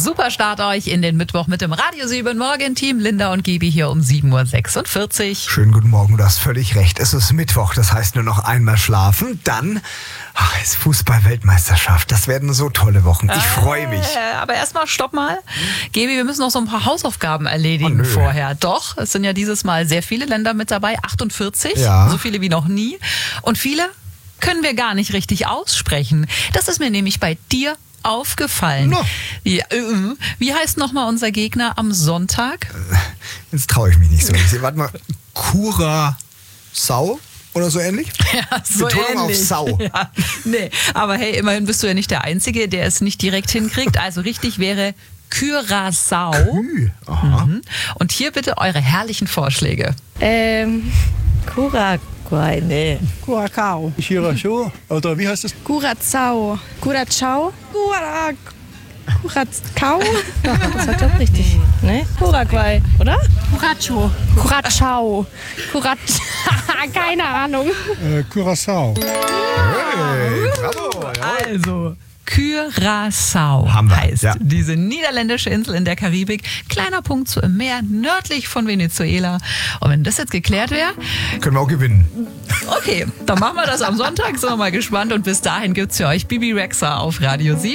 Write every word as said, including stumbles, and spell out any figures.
Super Start euch in den Mittwoch mit dem Radio sieben Morgenteam. Linda und Gibi hier um sieben Uhr sechsundvierzig. Schönen guten Morgen, du hast völlig recht. Es ist Mittwoch, das heißt nur noch einmal schlafen. Dann ach, ist Fußball-Weltmeisterschaft. Das werden so tolle Wochen. Ich freue mich. Äh, aber erstmal stopp mal. Gibi, wir müssen noch so ein paar Hausaufgaben erledigen Oh, nö. vorher. Doch, es sind ja dieses Mal sehr viele Länder mit dabei. achtundvierzig, Ja. so viele wie noch nie. Und viele können wir gar nicht richtig aussprechen. Das ist mir nämlich bei dir aufgefallen. No. Ja, äh, wie heißt nochmal unser Gegner am Sonntag? Jetzt traue ich mich nicht so. Ich, warte mal, Curaçao oder so ähnlich? Ja, so Betonung auf ähnlich. Sau. Ja, nee, aber hey, immerhin bist du ja nicht der Einzige, der es nicht direkt hinkriegt. Also richtig wäre Curaçao. Kü. Aha. Mhm. Und hier bitte eure herrlichen Vorschläge. Ähm, Curaçao, nee. Curacao. Chirachou, oder wie heißt das? Curacao. Curacao. Cura- Curacao. Das war doch richtig, ne? Paraguay, oder? Curacho. Curacao. Curac... Keine Ahnung. Äh, Curaçao. Hey, bravo. Also, Curaçao Haben wir, heißt ja. diese niederländische Insel in der Karibik. Kleiner Punkt so im Meer, nördlich von Venezuela. Und wenn das jetzt geklärt wäre, Können wir auch gewinnen. okay, dann machen wir das am Sonntag. Sind wir mal gespannt. Und bis dahin gibt's für euch Bibi Rexha auf Radio sieben.